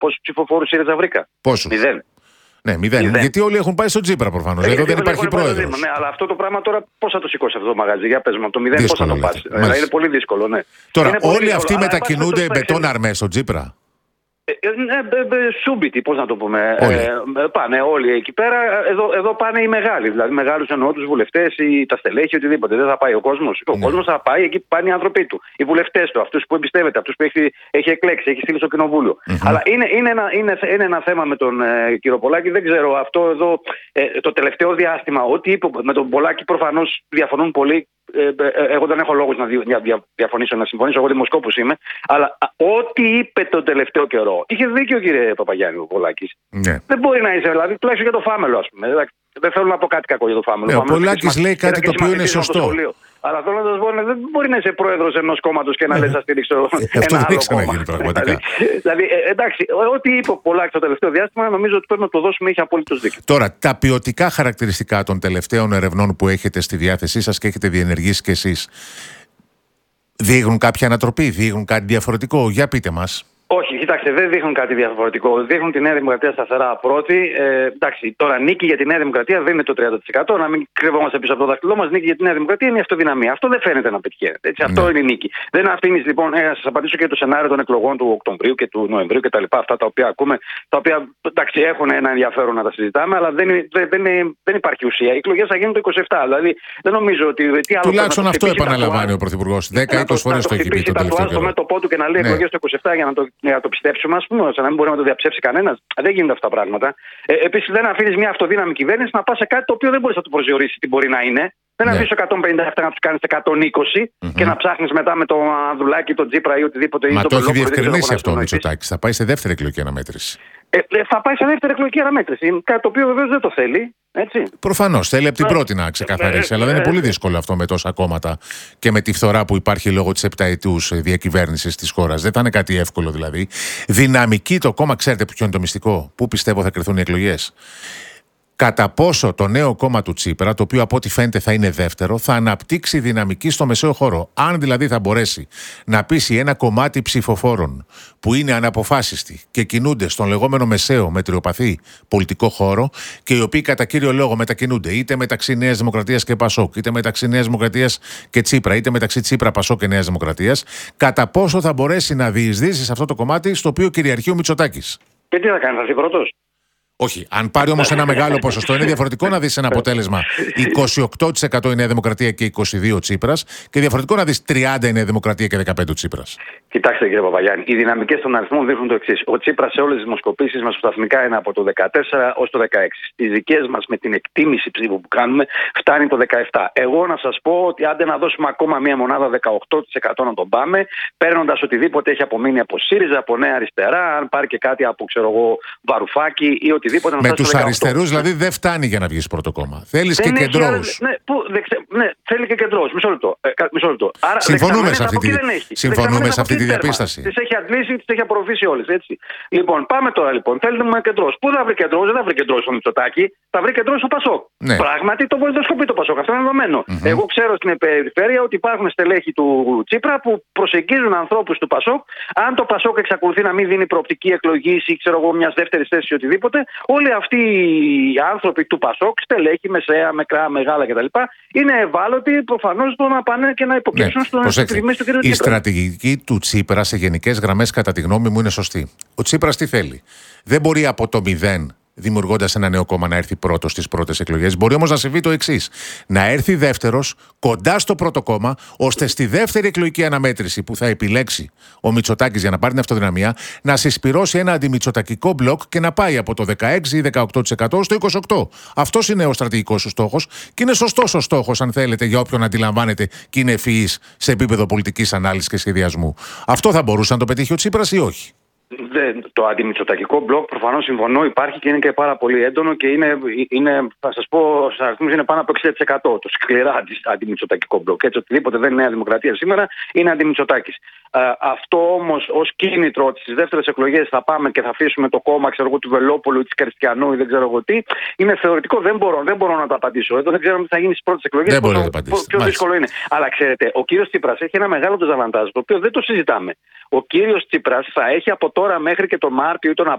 Πόσους ψηφοφόρους ΣΥΡΙΖΑ βρήκα? Πόσους? 0. Ναι, 0. Γιατί όλοι έχουν πάει στον Τσίπρα προφανώς. Εδώ δεν υπάρχει πρόεδρος. Ναι, αλλά αυτό το πράγμα τώρα πώς θα το σηκώσει αυτό το μαγαζί? Για πες μου, από το 0 πώς θα το πάρει? Είναι πολύ δύσκολο, ναι. Τώρα, όλοι αυτοί μετακινούνται μπετόν αρμές στον Τσίπρα. Σούμπιτοι, πώς να το πούμε. Πάνε όλοι εκεί πέρα. Εδώ πάνε οι μεγάλοι. Δηλαδή, μεγάλους εννοώ τους βουλευτές ή τα στελέχη, οτιδήποτε. Δεν θα πάει ο κόσμος. Ο κόσμος θα πάει εκεί που πάνε οι άνθρωποι του. Οι βουλευτές του, αυτούς που εμπιστεύεται, αυτούς που έχει εκλέξει, έχει στείλει στο κοινοβούλιο. Αλλά είναι ένα θέμα με τον κύριο Πολάκη. Δεν ξέρω αυτό εδώ το τελευταίο διάστημα. Ό,τι είπε με τον Πολάκη προφανώς διαφωνούν πολλοί. Εγώ δεν έχω λόγους να διαφωνήσω, να συμφωνήσω. Εγώ δημοσκόπους είμαι. Αλλά ό,τι είπε τον τελευταίο καιρό. Είχε δίκιο, κύριε Παπαγιάννη, ο Πολάκης. Ναι. Δεν μπορεί να είσαι, δηλαδή, τουλάχιστον για το Φάμελο, ας πούμε. Δεν θέλω να πω κάτι κακό για το Φάμελο. Ο Πολάκης λέει κάτι το οποίο είναι σωστό. Αλλά θέλω να σας πω, δεν μπορεί να είσαι πρόεδρος ενός κόμματος και να λες να στηρίξω ένα άλλο κόμμα. Δηλαδή, εντάξει, ό,τι είπε ο Πολάκης το τελευταίο διάστημα, νομίζω ότι πρέπει να το δώσουμε, είχε απόλυτος δίκιο. Τώρα, τα ποιοτικά χαρακτηριστικά των τελευταίων ερευνών που έχετε στη διάθεσή σας και έχετε διενεργήσει κι εσείς, δείχνουν κάποια ανατροπή, δείχνουν κάτι διαφορετικό? Για πείτε μας. Όχι, κοιτάξτε, δεν δείχνουν κάτι διαφορετικό. Δείχνουν τη Νέα Δημοκρατία σταθερά πρώτη. Εντάξει, τώρα νίκη για τη Νέα Δημοκρατία δεν είναι το 30%. Να μην κρυβόμαστε πίσω από το δάχτυλό μας. Νίκη για τη Νέα Δημοκρατία είναι η αυτοδυναμία. Αυτό δεν φαίνεται να πετυχαίνεται. Έτσι, αυτό είναι η νίκη. Δεν αφήνεις λοιπόν. Να σας απαντήσω και το σενάριο των εκλογών του Οκτωβρίου και του Νοεμβρίου κτλ. Αυτά τα οποία ακούμε, τα οποία εντάξει, έχουν ένα ενδιαφέρον να τα συζητάμε, αλλά δεν υπάρχει ουσία. Οι εκλογές θα γίνουν το 27. Δηλαδή δεν νομίζω ότι. Τουλάχιστον αυτό επαναλαμβάνει ο Πρωθυπουργός. 10-20 φορές το έχει πει το τελευταίο καιρό. Στο μέτωπό του και να λέει εκλογές το 27 για να το πιστέψουμε, ας πούμε, ώστε να μην μπορεί να το διαψεύσει κανένας. Δεν γίνονται αυτά τα πράγματα. Επίσης, δεν αφήνεις μια αυτοδύναμη κυβέρνηση να πας σε κάτι το οποίο δεν μπορείς να το προσδιορίσει τι μπορεί να είναι. Δεν αφήνεις 157 να τους κάνεις 120 και να ψάχνεις μετά με το Ανδρουλάκη, τον Τσίπρα ή οτιδήποτε. Μα το έχει διευκρινίσει αυτό ο Μητσοτάκης. Θα πάει σε δεύτερη εκλογική αναμέτρηση. Θα πάει σε δεύτερη εκλογική αναμέτρηση. Κάτι το οποίο βεβαίως δεν το θέλει. Προφανώς θέλει από την πρώτη να ξεκαθαρίσει, αλλά δεν είναι πολύ δύσκολο αυτό με τόσα κόμματα και με τη φθορά που υπάρχει λόγω της επταετούς διακυβέρνησης της χώρας. Δεν θα είναι κάτι εύκολο δηλαδή. Δυναμική το κόμμα, ξέρετε ποιο είναι το μυστικό? Πού πιστεύω θα κρυθούν οι εκλογές? Κατά πόσο το νέο κόμμα του Τσίπρα, το οποίο από ό,τι φαίνεται θα είναι δεύτερο, θα αναπτύξει δυναμική στο μεσαίο χώρο. Αν δηλαδή θα μπορέσει να πείσει ένα κομμάτι ψηφοφόρων που είναι αναποφάσιστοι και κινούνται στον λεγόμενο μεσαίο μετριοπαθή πολιτικό χώρο και οι οποίοι κατά κύριο λόγο μετακινούνται είτε μεταξύ Νέας Δημοκρατίας και Πασόκ, είτε μεταξύ Νέας Δημοκρατίας και Τσίπρα, είτε μεταξύ Τσίπρα, Πασόκ και Νέας Δημοκρατίας, κατά πόσο θα μπορέσει να διεισδύσει σε αυτό το κομμάτι στο οποίο κυριαρχεί ο Μητσοτάκης. Και τι θα κάνει, θα έρθει πρώτος? Όχι. Αν πάρει όμως ένα μεγάλο ποσοστό, είναι διαφορετικό να δεις ένα αποτέλεσμα 28% η Νέα Δημοκρατία και 22% Τσίπρας, και διαφορετικό να δεις 30% η Νέα Δημοκρατία και 15% Τσίπρας. Κοιτάξτε, κύριε Παπαγιάννη, οι δυναμικές των αριθμών δείχνουν το εξής. Ο Τσίπρας σε όλες τις δημοσκοπήσεις μας σταθμικά είναι από το 14 ως το 16. Στις δικές μας, με την εκτίμηση ψήφου που κάνουμε, φτάνει το 17. Εγώ να σας πω ότι άντε να δώσουμε ακόμα μία μονάδα 18% να τον πάμε, παίρνοντας οτιδήποτε έχει απομείνει από ΣΥΡΙΖΑ, από Νέα Αριστερά, αν πάρει και κάτι από Βαρουφάκη ή οτιδήποτε. Με τους αριστερούς δηλαδή δεν φτάνει για να βγεις πρώτο κόμμα. Θέλεις και κεντρώους. Ναι, θέλει και κεντρώους. Μισό λεπτό. Συμφωνούμε σε αυτή τη διαπίστωση. Τις έχει αντλήσει, τις έχει απορροφήσει όλες. Έτσι. Λοιπόν, πάμε τώρα λοιπόν. Θέλουμε κεντρώους. Πού θα βρει κεντρώους? Δεν θα βρει κεντρώους στο Μητσοτάκη. Θα βρει κεντρώους στο Πασόκ. Ναι. Πράγματι το βολιδοσκοπεί το Πασόκ. Αυτό είναι δεδομένο. Εγώ ξέρω στην περιφέρεια ότι υπάρχουν στελέχη του Τσίπρα που προσεγγίζουν ανθρώπους του Πασόκ. Αν το Πασόκ εξακολουθεί να μην δίνει προοπτική εκλογής ή μιας δεύτερης θέσης ή οτιδήποτε, όλοι αυτοί οι άνθρωποι του Πασόκ, στελέχη, μεσαία, μικρά, μεγάλα κτλ., είναι ευάλωτοι προφανώς να πάνε και να υποκύψουν στον εκτιμήσει του κ. Τσίπρα. Η στρατηγική του Τσίπρα σε γενικές γραμμές, κατά τη γνώμη μου, είναι σωστή. Ο Τσίπρας τι θέλει? Δεν μπορεί από το 0, δημιουργώντας ένα νέο κόμμα, να έρθει πρώτος στις πρώτες εκλογές. Μπορεί όμως να συμβεί το εξής: να έρθει δεύτερος, κοντά στο πρώτο κόμμα, ώστε στη δεύτερη εκλογική αναμέτρηση που θα επιλέξει ο Μητσοτάκης για να πάρει την αυτοδυναμία, να συσπυρώσει ένα αντιμητσοτακικό μπλοκ και να πάει από το 16 ή 18% στο 28%. Αυτός είναι ο στρατηγικός σου στόχος και είναι σωστός ο στόχος, αν θέλετε, για όποιον αντιλαμβάνεται και είναι ευφυής σε επίπεδο πολιτικής ανάλυσης και σχεδιασμού. Αυτό θα μπορούσε να το πετύχει ο Τσίπρας ή όχι? Το αντιμητσοτακικό μπλοκ, προφανώς συμφωνώ, υπάρχει και είναι και πάρα πολύ έντονο και είναι θα σας πω, στους αριθμούς είναι πάνω από 60% το σκληρά αντιμητσοτακικό μπλοκ. Έτσι, οτιδήποτε δεν είναι Νέα Δημοκρατία σήμερα είναι αντιμητσοτάκης. Αυτό όμως ως κίνητρο ότι στις δεύτερες εκλογές θα πάμε και θα αφήσουμε το κόμμα του Βελόπουλου ή της Κριστιανού ή δεν ξέρω εγώ τι, είναι θεωρητικό. Δεν μπορώ να το απαντήσω. Εδώ δεν ξέρω τι θα γίνει στις πρώτες εκλογές. Δεν μπορεί να το απαντήσει. Πιο δύσκολο είναι. Αλλά ξέρετε, ο κύριος Τσίπρας έχει ένα μεγάλο ντεζαβαντάζ, το οποίο δεν το συζητάμε. Ο κύριος Τσίπρας θα έχει από τώρα μέχρι και τον Μάρτιο ή τον